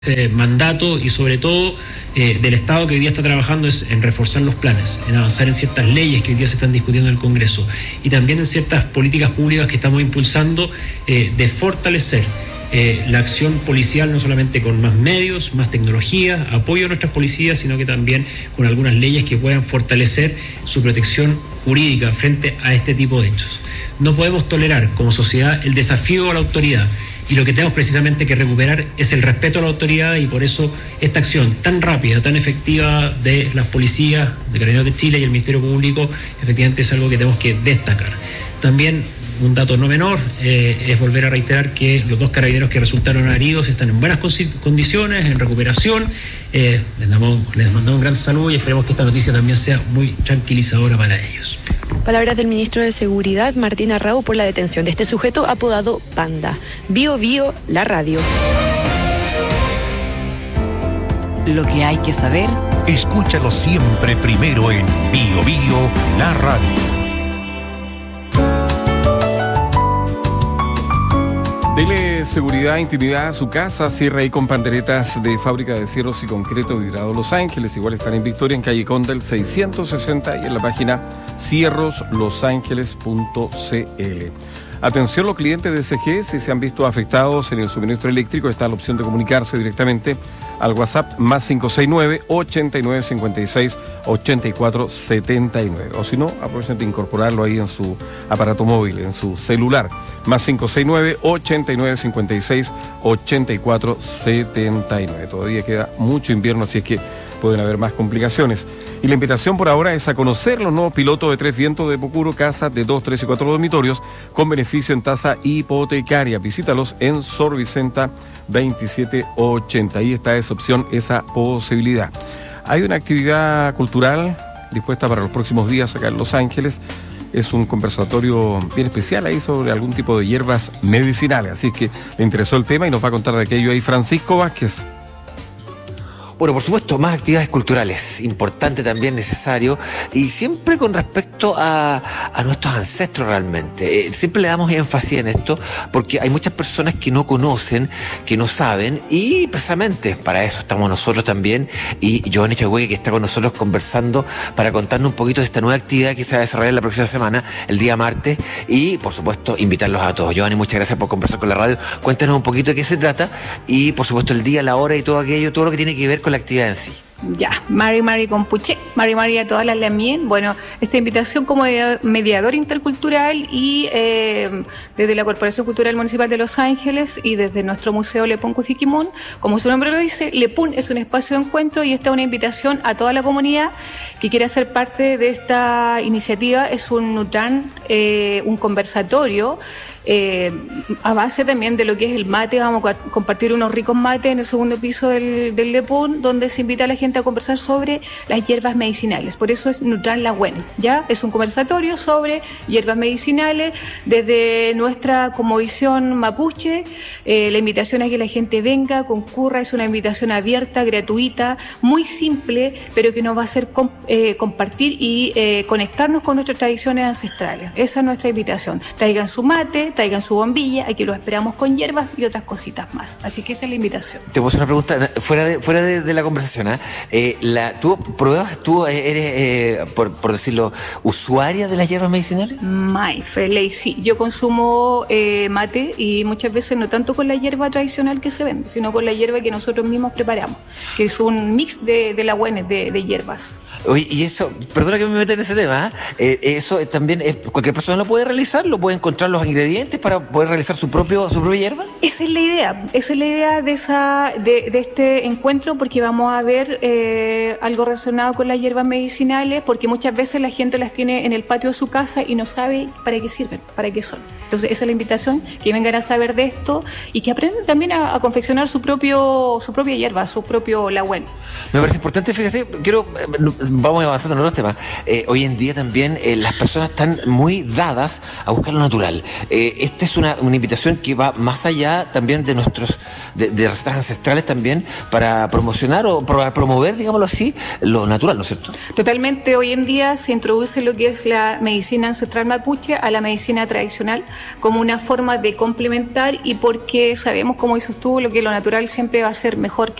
mandato y sobre todo del Estado que hoy día está trabajando es en reforzar los planes, en avanzar en ciertas leyes que hoy día se están discutiendo en el Congreso y también en ciertas políticas públicas que estamos impulsando de fortalecer la acción policial, no solamente con más medios, más tecnología, apoyo a nuestras policías, sino que también con algunas leyes que puedan fortalecer su protección jurídica frente a este tipo de hechos. No podemos tolerar como sociedad el desafío a la autoridad. Y lo que tenemos precisamente que recuperar es el respeto a la autoridad, y por eso esta acción tan rápida, tan efectiva de las policías, de Carabineros de Chile y el Ministerio Público, efectivamente es algo que tenemos que destacar. También un dato no menor es volver a reiterar que los 2 carabineros que resultaron heridos están en buenas condiciones, en recuperación. Les mandamos un gran saludo y esperemos que esta noticia también sea muy tranquilizadora para ellos. Palabras del ministro de Seguridad, Martín Arrau, por la detención de este sujeto apodado Panda. Bio Bio, la radio. Lo que hay que saber. Escúchalo siempre primero en Bio Bio, la radio. Dele seguridad e intimidad a su casa. Cierre ahí con panderetas de Fábrica de Cierros y Concreto Vidrado Los Ángeles. Igual están en Victoria, en calle Condel 660 y en la página cierroslosangeles.cl. Atención los clientes de SG, si se han visto afectados en el suministro eléctrico, está la opción de comunicarse directamente al WhatsApp más 569-8956-8479. O si no, aprovechen de incorporarlo ahí en su aparato móvil, en su celular. Más 569-8956-8479. Todavía queda mucho invierno, así es que pueden haber más complicaciones. Y la invitación por ahora es a conocer los nuevos pilotos de 3 vientos de Pucuro, casas de 2, 3 y 4 dormitorios con beneficio en tasa hipotecaria. Visítalos en Sor Vicenta 2780. Ahí está esa opción, esa posibilidad. Hay una actividad cultural dispuesta para los próximos días acá en Los Ángeles. Es un conversatorio bien especial ahí sobre algún tipo de hierbas medicinales. Así que le interesó el tema y nos va a contar de aquello ahí Francisco Vázquez. Bueno, por supuesto, más actividades culturales, importante también, necesario, y siempre con respecto a nuestros ancestros realmente. Siempre le damos énfasis en esto, porque hay muchas personas que no conocen, que no saben, y precisamente para eso estamos nosotros también, y Giovanni Chagüe, que está con nosotros conversando para contarnos un poquito de esta nueva actividad que se va a desarrollar la próxima semana, el día martes, y por supuesto invitarlos a todos. Giovanni, muchas gracias por conversar con la radio. Cuéntanos un poquito de qué se trata, y por supuesto el día, la hora y todo aquello, todo lo que tiene que ver con la actividad en sí. Ya, Mari Compuche, Mari a todas las Lamien. Bueno, esta invitación como mediador intercultural y desde la Corporación Cultural Municipal de Los Ángeles y desde nuestro Museo Lepún Cufiquimún, como su nombre lo dice, Lepún es un espacio de encuentro y esta es una invitación a toda la comunidad que quiera ser parte de esta iniciativa. Es un Nutran, un conversatorio a base también de lo que es el mate. Vamos a compartir unos ricos mates en el segundo piso del Lepún, donde se invita a la gente a conversar sobre las hierbas medicinales. Por eso es Nutran La Wen, ¿ya? Es un conversatorio sobre hierbas medicinales desde nuestra como visión mapuche. La invitación a que la gente venga, concurra, es una invitación abierta, gratuita, muy simple, pero que nos va a hacer compartir y conectarnos con nuestras tradiciones ancestrales. Esa es nuestra invitación. Traigan su mate, traigan su bombilla, aquí los esperamos con hierbas y otras cositas más. Así que esa es la invitación. Te puedo hacer una pregunta fuera de la conversación, ¿eh? ¿Tú pruebas, tú eres, por decirlo, usuaria de las hierbas medicinales? Sí, yo consumo mate y muchas veces no tanto con la hierba tradicional que se vende, sino con la hierba que nosotros mismos preparamos, que es un mix de la buena de hierbas. Oye, y eso, perdona que me meta en ese tema, eso también cualquier persona lo puede realizar, lo puede encontrar los ingredientes para poder realizar su propia hierba. Esa es la idea de este encuentro, porque vamos a ver algo relacionado con las hierbas medicinales, porque muchas veces la gente las tiene en el patio de su casa y no sabe para qué sirven, para qué son. Entonces esa es la invitación, que vengan a saber de esto y que aprendan también a confeccionar su propia hierba, su propio lagüen. Me parece importante, fíjate, vamos avanzando en los temas. Hoy en día también las personas están muy dadas a buscar lo natural. Esta es una invitación que va más allá también de nuestros de recetas ancestrales también, para promocionar o promover, digámoslo así, lo natural, ¿no es cierto? Totalmente. Hoy en día se introduce lo que es la medicina ancestral mapuche a la medicina tradicional, como una forma de complementar y porque sabemos, como dices tú, lo natural siempre va a ser mejor